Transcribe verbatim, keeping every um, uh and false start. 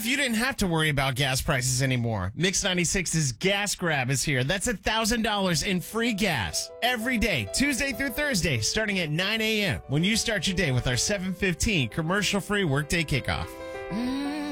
if you didn't have to worry about gas prices anymore? Mix ninety-six's Gas Grab is here. That's one thousand dollars in free gas every day, Tuesday through Thursday, starting at nine a.m. when you start your day with our seven fifteen commercial-free workday kickoff.